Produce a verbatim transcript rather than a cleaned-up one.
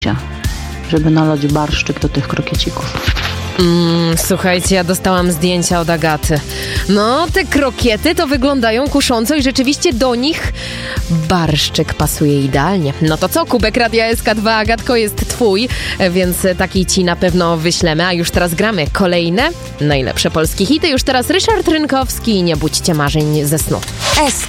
żeby nalać barszczyk do tych krokiecików. Mm, słuchajcie, ja dostałam zdjęcia od Agaty. No, te krokiety to wyglądają kusząco i rzeczywiście do nich barszczyk pasuje idealnie. No to co, kubek Radia S K dwa, Agatko, jest twój, więc taki ci na pewno wyślemy. A już teraz gramy kolejne najlepsze polskie hity. Już teraz Ryszard Rynkowski, Nie budźcie marzeń ze snu. S